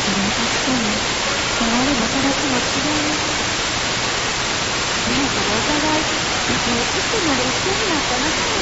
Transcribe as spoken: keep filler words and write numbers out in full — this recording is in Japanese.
それは確かに、変われば正しも違います。そやからお互い、たとえいつまで一緒になった仲